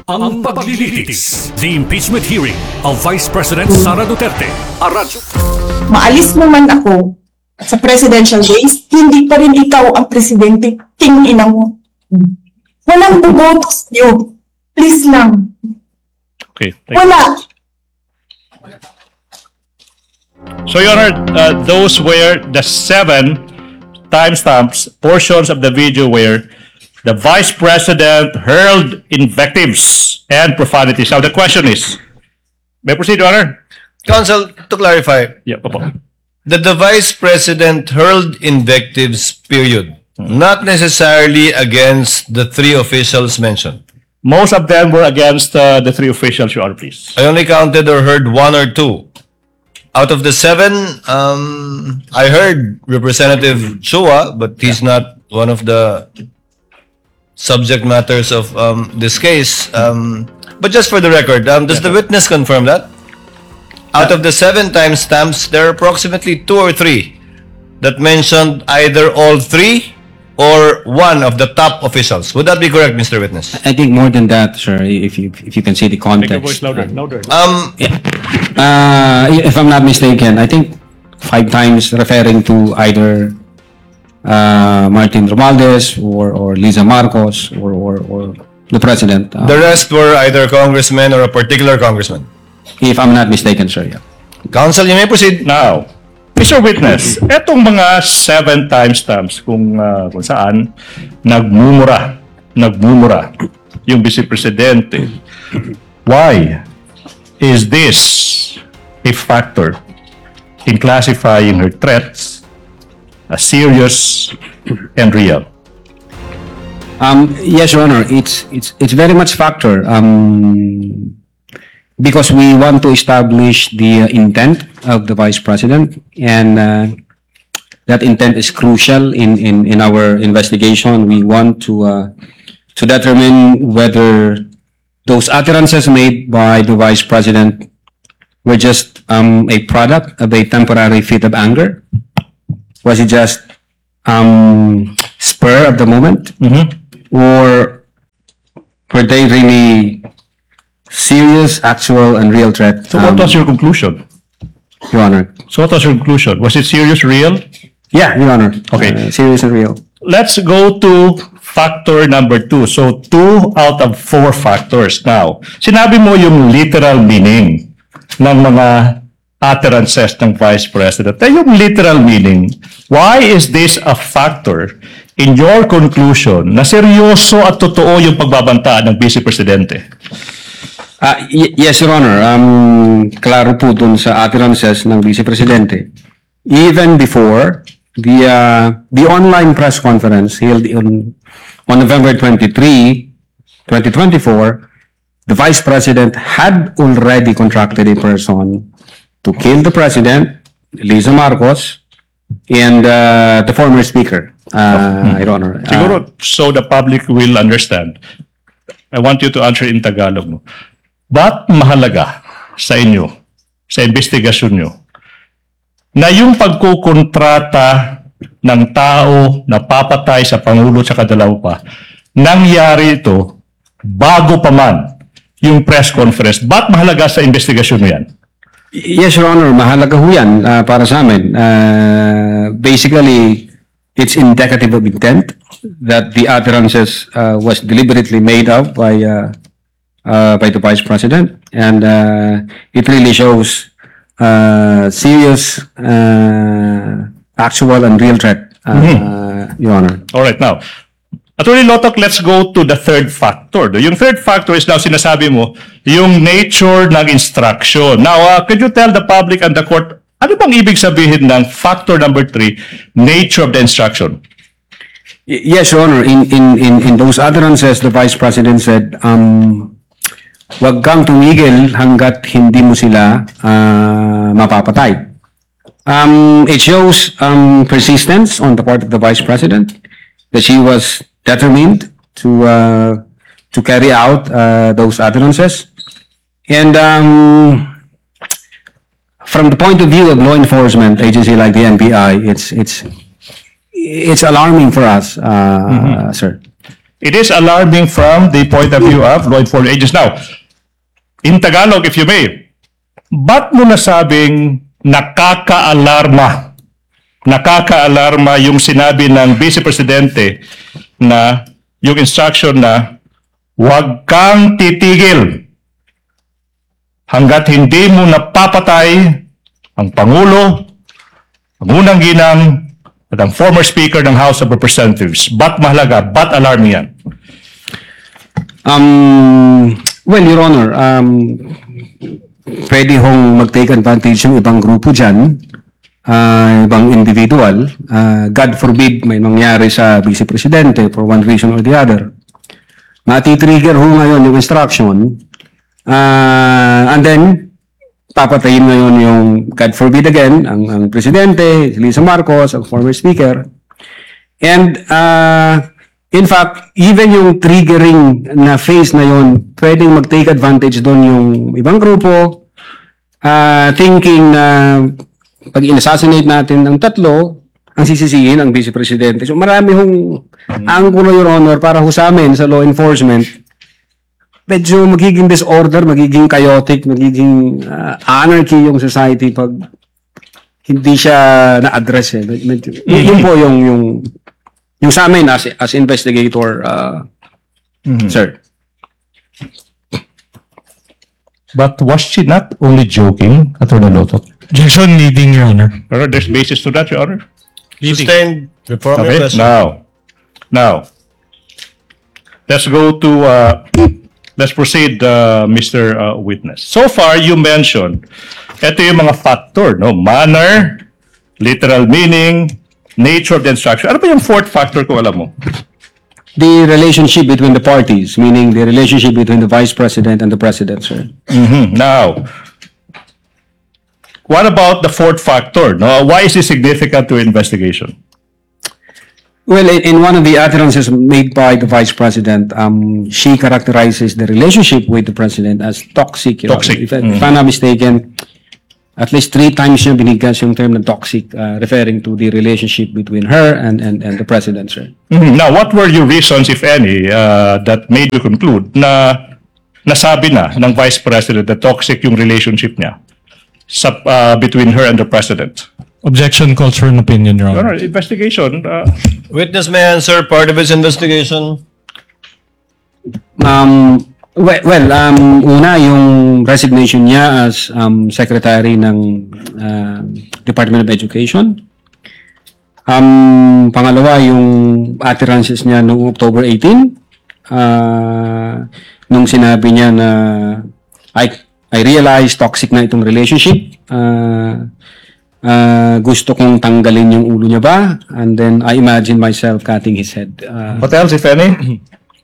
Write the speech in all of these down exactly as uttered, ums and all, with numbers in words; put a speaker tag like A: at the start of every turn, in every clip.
A: Ang paglilitis, the impeachment hearing of Vice President Sara Duterte. Aradyo.
B: Maalis mo man ako sa presidential days, hindi pa rin ikaw ang presidente. Tingin mo. Walang buboto sa'yo. Please lang.
C: Okay. Thank you.
B: Wala.
C: So, Your Honor, uh, those were the seven timestamps, portions of the video where the Vice President hurled invectives and profanities. Now, the question is, may I proceed, Your Honor?
D: Counsel, to clarify,
C: Yeah, Papa.
D: that the Vice President hurled invectives, period. Not necessarily against the three officials mentioned.
C: Most of them were against uh, the three officials, Your Honor, please.
D: I only counted or heard one or two. Out of the seven, um, I heard Representative Chua, but he's not one of the subject matters of um, this case. Um, but just for the record, um, does the witness confirm that? Out of the seven timestamps, there are approximately two or three that mentioned either all three or one of the top officials. Would that be correct, Mister Witness?
E: I think more than that, sir, if you if you can see the
C: Make your voice
E: context.
C: louder, louder.
D: Um,
E: Uh, if I'm not mistaken, I think five times referring to either uh, Martin Romualdez or, or Liza Marcos or, or, or the president. Uh,
D: the rest were either congressmen or a particular congressman.
E: if I'm not mistaken, sir. Yeah.
D: Counsel, you may proceed.
C: Now, Mister Witness, etong mga seven timestamps kung, uh, kung saan nagmumura, nagmumura yung Vice Presidente, why is this a factor in classifying her threats as serious and real?
E: Um, yes, Your Honor. It's it's it's very much factor. Um, because we want to establish the uh, intent of the Vice President, and uh, that intent is crucial in, in, in our investigation. We want to uh, to determine whether those utterances made by the Vice President were just um, a product of a temporary fit of anger. Was it just um, spur of the moment? Or were they really serious, actual, and real threat?
C: So what
E: Um,
C: was your conclusion?
E: Your Honor.
C: So what was your conclusion? Was it serious, real?
E: Yeah, Your Honor.
C: Okay.
E: Uh, serious and real.
C: Let's go to factor number two. So, two out of four factors. Now, sinabi mo yung literal meaning ng mga utterances ng Vice President. Eh, yung literal meaning, why is this a factor in your conclusion na seryoso at totoo yung pagbabanta ng Vice Presidente?
E: Uh, y- yes, Your Honor. Um, klaro po dun sa utterances ng Vice Presidente. Even before the uh, the online press conference held on, on November twenty-third, twenty twenty-four, the Vice President had already contracted a person to kill the President, Liza Marcos, and uh, the former Speaker, uh, Your Honor. Uh,
C: Siguro, so the public will understand. I want you to answer in Tagalog. No? Ba't mahalaga sa inyo, sa investigasyon nyo, na yung pagkukontrata ng tao na papatay sa Pangulo at sa kadalaw pa, nangyari ito bago pa man yung press conference. Ba't mahalaga sa investigasyon mo yan?
E: Yes, Your Honor. Mahalaga ho yan uh, para sa amin. Uh, basically, it's indicative of intent that the utterances uh, was deliberately made up by uh, uh, by the Vice President, and uh, it really shows uh, serious, uh, actual, and real threat, uh,
C: Mhm.
E: Your Honor.
C: All right, now, Attorney Lotok, let's go to the third factor. Yung third factor is now sinasabi mo, yung nature ng instruction. Now, uh, could you tell the public and the court, ano bang ibig sabihin ng factor number three, nature of the instruction?
E: Y- Yes, Your Honor. In in in in those utterances, the Vice President said, um, "Wag kang tumigil hanggat hindi mo sila uh, mapapatay." Um, it shows um, persistence on the part of the Vice President, that she was determined to uh, to carry out uh, those utterances, and um, from the point of view of law enforcement agency like the N B I, it's it's it's alarming for us, uh, sir.
C: It is alarming from the point of view of law enforcement agents. Now, in Tagalog, if you may, ba't mo nasabing nakaka-alarma? Nakaka-alarma yung sinabi ng Vice Presidente na yung instruction na huwag kang titigil hanggat hindi mo napapatay ang Pangulo, ang unang ginang, at ang former Speaker ng House of Representatives. Ba't mahalaga? Ba't alarming yan?
E: Um, well, Your Honor, um, pwede hong mag-take advantage yung ibang grupo dyan, uh, ibang individual. Uh, God forbid may mangyari sa Vice Presidente for one reason or the other. Mati-trigger ho ngayon yung instruction, uh, and then, papatayin ngayon yung, God forbid again, ang, ang Presidente, Lisa Marcos, ang former Speaker. And, uh, in fact, even yung triggering na phase na yun, pwedeng mag-take advantage doon yung ibang grupo, uh, thinking na pag in-assassinate natin ng tatlo, ang sisisihin ang Vice Presidente. So marami hong angulo, Your Honor, para ho sa amin sa law enforcement, medyo magiging disorder, magiging chaotic, magiging uh, anarchy yung society pag hindi siya na-address eh. Medyo, mm-hmm. Yun po yung, yung, yung sa amin as, as investigator, uh, mm-hmm. Sir.
C: But was she not only joking, Attorney Loto?
F: Objection leading, Your Honor.
C: Pero there's basis to that, Your Honor.
D: Sustained. Reform your
C: Okay,
D: question.
C: now, now, let's go to, uh, let's proceed, uh, Mister Uh, Witness. So far, you mentioned, ito yung mga factor, no? Manner, literal meaning, nature of the instruction. Ano ba yung fourth factor kung alam mo?
E: The relationship between the parties, meaning the relationship between the Vice President and the President, sir.
C: Mhm. Now, what about the fourth factor? No? Why is it significant to investigation?
E: Well, in, in one of the utterances made by the Vice President, um, she characterizes the relationship with the President as toxic. You know.
C: Toxic.
E: If, if I'm not mistaken, at least three times siya binigkas yung term na toxic, uh, referring to the relationship between her and, and, and the President, sir.
C: Mhm. Now, what were your reasons, if any, uh, that made you conclude na nasabi na ng Vice President na toxic yung relationship niya sa, uh, between her and the President?
F: Objection calls for an opinion, Your
C: Your
F: Honor.
C: Honor, investigation, uh,
D: Witness may answer part of his investigation.
E: Um, well, well um, una, yung resignation niya as um, Secretary ng uh, Department of Education. Um, pangalawa, yung utterances niya noong October eighteenth, uh, nung sinabi niya na I, I realize toxic na itong relationship. Uh, uh, gusto kong tanggalin yung ulo niya ba? And then I imagine myself cutting his head. Uh,
C: what else, if any?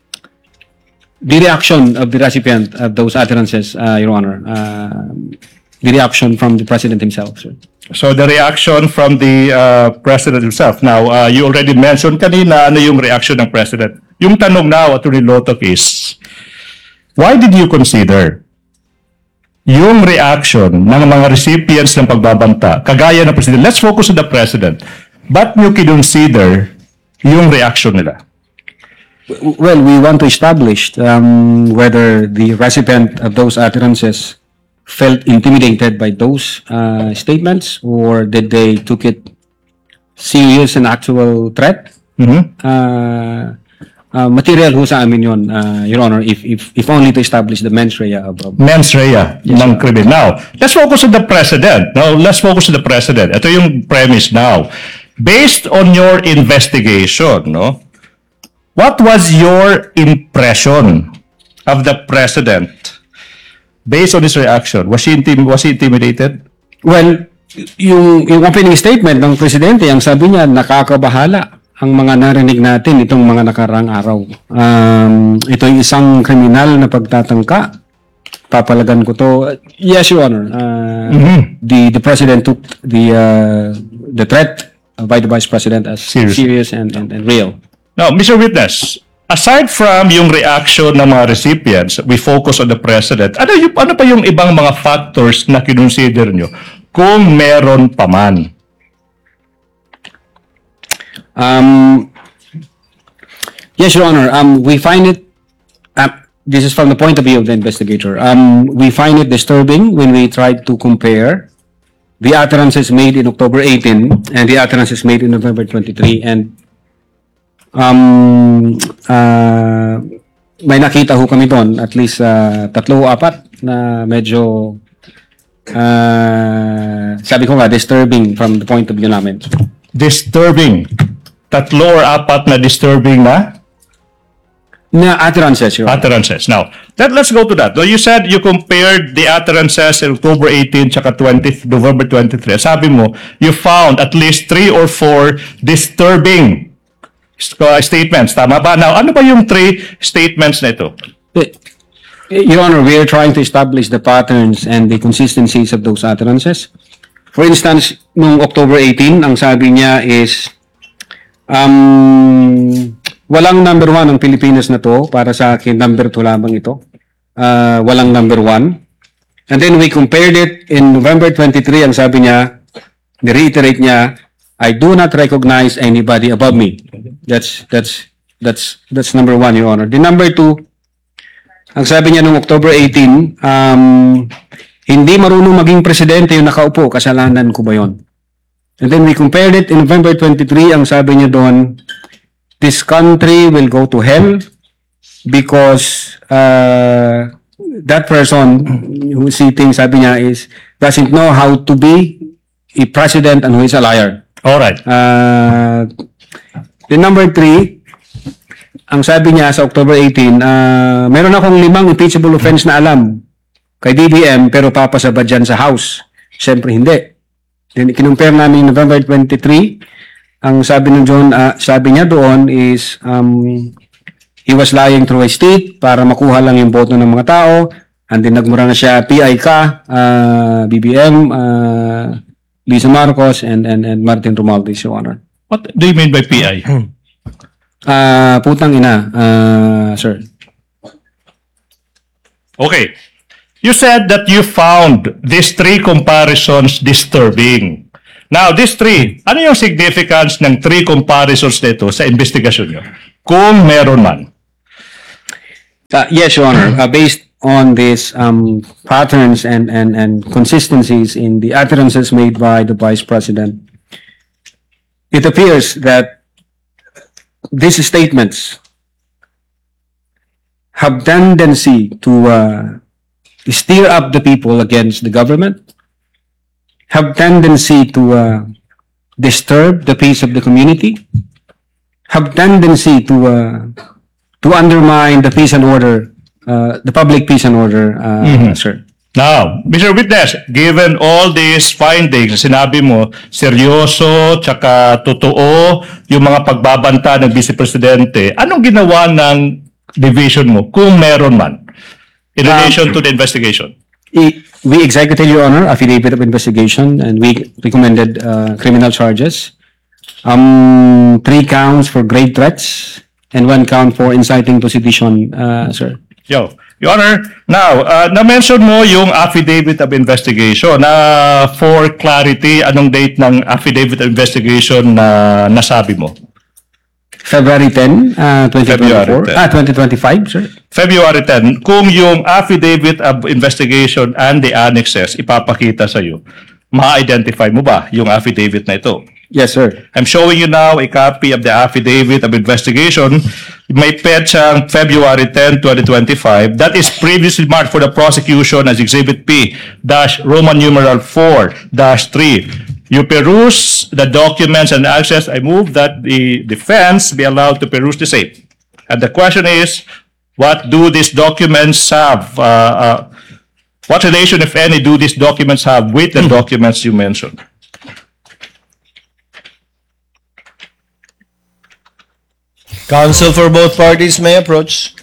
E: The reaction of the recipient of those utterances, uh, Your Honor, uh, the reaction from the President himself, sir.
C: So the reaction from the uh, President himself. Now, uh, you already mentioned kanina ano yung reaction ng President. Yung tanong now, Attorney Lotok, is, why did you consider yung reaction ng mga recipients ng pagbabanta, kagaya ng President? Let's focus on the President. Ba't nyo kinonsider yung reaction nila?
E: Well, we want to establish um, whether the recipient of those utterances felt intimidated by those uh, statements, or did they took it serious and actual threat.
C: Mhm.
E: Uh, uh, material ho sa amin yun, uh, Your Honor, if, if, if only to establish the mens rea of, of
C: Mens rea ng krimen. Now, let's focus on the President. Now, let's focus on the President. Ito yung premise now. Based on your investigation, no? What was your impression of the President based on his reaction? Was he, intim- was he intimidated?
E: Well, yung, yung opening statement ng Presidente, ang sabi niya, nakakabahala ang mga narinig natin itong mga nakarang araw. Um, ito yung isang kriminal na pagtatangka. Papalagan ko to. Yes, Your Honor. Uh,
C: Mhm.
E: the, the President took the, uh, the threat by the Vice President as
C: Serious.
E: serious and, and, and real.
C: Now, Mister Witness, aside from yung reaction ng mga recipients, we focus on the President. Ano, yung, ano pa yung ibang mga factors na kinonsider nyo kung meron pa man?
E: Um, Yes, Your Honor. Um, we find it, uh, this is from the point of view of the investigator. Um, we find it disturbing when we try to compare the utterances made in October eighteen and the utterances made in November twenty-three. And um, uh, may nakita ho kami doon, at least uh, tatlo o apat na medyo, uh, sabi ko nga, disturbing from the point of view namin.
C: Disturbing. Tatlo or apat na disturbing na
E: Na utterances, Your Honor.
C: utterances. Now, let, let's go to that. So you said you compared the utterances in October eighteenth tsaka twentieth, November twenty-three. Sabi mo, you found at least three or four disturbing uh, statements. Tama ba? Now, ano ba yung three statements na ito?
E: Eh, Your Honor, we are trying to establish the patterns and the consistencies of those utterances. For instance, noong October eighteenth, ang sabi niya is, um, walang number one ang Pilipinas na to. Para sa akin, number two lamang ito. Uh, walang number one. And then we compared it in November twenty-three, ang sabi niya, ni-reiterate niya, I do not recognize anybody above me. That's, that's, that's, that's number one, Your Honor. The number two, ang sabi niya noong October eighteenth, um, hindi marunong maging presidente yung nakaupo, kasalanan ko ba yun? And then we compared it in November twenty-three, ang sabi niya doon, this country will go to hell because uh, that person who's sitting, sabi niya, is doesn't know how to be a president and who is a liar.
C: All right.
E: Uh, the number three, ang sabi niya sa October eighteenth, uh, meron akong limang impeachable offense na alam kay B B M pero papasabad dyan sa House. Siyempre hindi. Then kinumpare namin November twenty-three, ang sabi ng John, uh, sabi niya doon is um, he was lying through his teeth para makuha lang yung boto ng mga tao. And then nagmura na siya, P I ka, uh, B B M, uh, Lisa Marcos, and, and, and Martin Romualdez, Your Honor.
C: What do you mean by P I?
E: Uh, putang ina, uh, sir.
C: Okay. You said that you found these three comparisons disturbing. Now, these three, ano yung significance ng three comparisons nito sa investigasyon nyo? Kung meron man.
E: Uh, yes, Your Honor. Uh, based on these um, patterns and, and, and consistencies in the utterances made by the Vice President, it appears that these statements have tendency to uh, stir up the people against the government, have tendency to uh, disturb the peace of the community, have tendency to uh, to undermine the peace and order, uh, the public peace and order, uh,
C: Mhm.
E: sir.
C: Now, Mister Witness, given all these findings, sinabi mo, seryoso, tsaka totoo, yung mga pagbabanta ng Vice Presidente, anong ginawa ng division mo, kung meron man, in relation to the investigation?
E: I- We executed, Your Honor, affidavit of investigation, and we recommended uh, criminal charges. Um, three counts for grave threats and one count for inciting to sedition, uh, sir.
C: Yo, Your Honor, now, uh, na-mention mo yung affidavit of investigation. Na for clarity, anong date ng affidavit of investigation na nasabi mo?
E: February tenth, uh, twenty twenty-four.
C: February tenth.
E: Ah, twenty twenty-five, sir.
C: February tenth, kung yung affidavit of investigation and the annexes ipapakita sa iyo, ma-identify mo ba yung affidavit na ito?
E: Yes, sir.
C: I'm showing you now a copy of the affidavit of investigation. May petsang February tenth, twenty twenty-five. That is previously marked for the prosecution as Exhibit P dash Roman numeral four dash three. You peruse the documents and access. I move that the defense be allowed to peruse the same. And the question is, what do these documents have? Uh, uh, what relation, if any, do these documents have with the documents you mentioned?
D: Counsel for both parties may approach.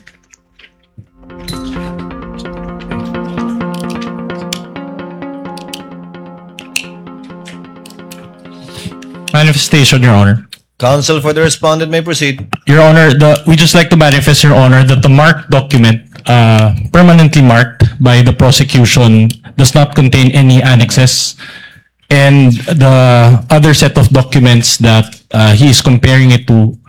F: Manifestation, Your Honor.
D: Counsel for the respondent may proceed.
F: Your Honor, the, we just like to manifest, Your Honor, that the marked document, uh, permanently marked by the prosecution, does not contain any annexes. And the other set of documents that uh, he is comparing it to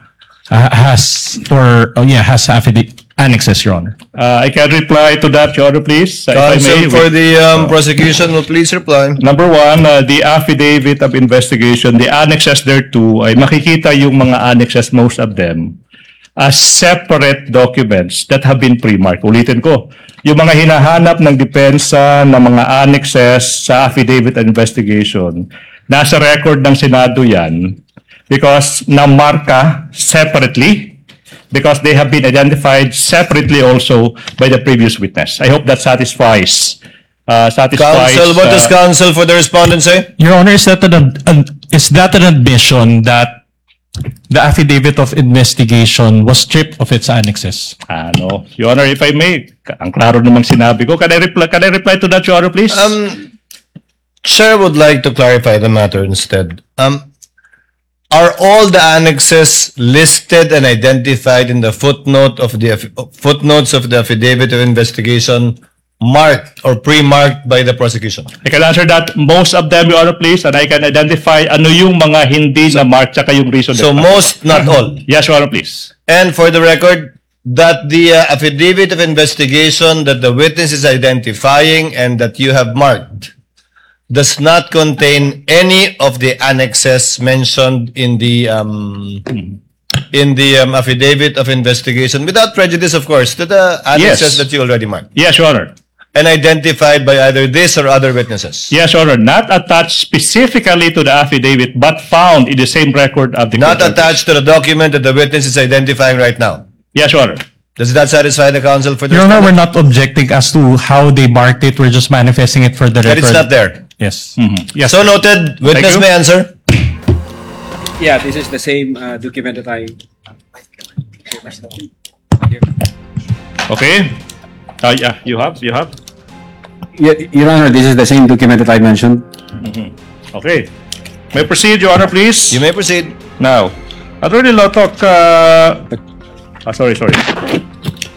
F: uh, has, or, oh yeah, has affidavit annexes, Your Honor.
C: Uh, I can reply to that, Your Honor, please. if I
D: Counsel
C: may,
D: for
C: with-
D: the um, prosecution will please reply.
C: Number one, uh, the affidavit of investigation, the annexes thereto, ay makikita yung mga annexes, most of them, as separate documents that have been pre-marked. Ulitin ko, yung mga hinahanap ng depensa ng mga annexes sa affidavit of investigation, nasa record ng Senado yan because na-marka separately because they have been identified separately also by the previous witness. I hope that satisfies uh, satisfies
D: Counsel, what does
C: uh,
D: counsel for the respondent say?
F: Your Honor, is that an, an is that an admission that the affidavit of investigation was stripped of its annexes?
C: ano, Your Honor, if I may, ang klaro namang sinabi ko. Can I reply, can I reply to that, Your Honor, please?
D: Um, Chair would like to clarify the matter instead. Um, are all the annexes listed and identified in the footnote of the aff- footnotes of the affidavit of investigation marked or pre-marked by the prosecution?
C: I can answer that. Most of them, Your Honor, please, and I can identify ano yung mga hindi na mark tsaka yung reason.
D: So
C: that-
D: most, not all.
C: Yes, Your Honor, please.
D: And for the record, that the uh, affidavit of investigation that the witness is identifying and that you have marked does not contain any of the annexes mentioned in the um, in the um, affidavit of investigation, without prejudice, of course, to the annexes
C: Yes.
D: that you already marked
C: Yes, Your Honor.
D: and identified by either this or other witnesses.
C: Yes, Your Honor. Not attached specifically to the affidavit, but found in the same record of the
D: Not
C: court.
D: attached to the document that the witness is identifying right now.
C: Yes, Your Honor.
D: Does that satisfy the counsel for the
F: Your Honor, we're
D: respondent?
F: not objecting as to how they marked it. We're just manifesting it for the
D: That
F: record.
D: it's not there.
F: Yes.
C: Yes.
D: So noted. Witness
C: you.
D: may answer.
E: Yeah, this is the same uh, document that I.
C: Okay. Uh, yeah, you have, you have.
E: Your, Your Honor, this is the same document that I mentioned.
C: Okay. May proceed, Your Honor, please.
D: You may proceed.
C: Now, Attorney Lotok, uh, ah, sorry, sorry.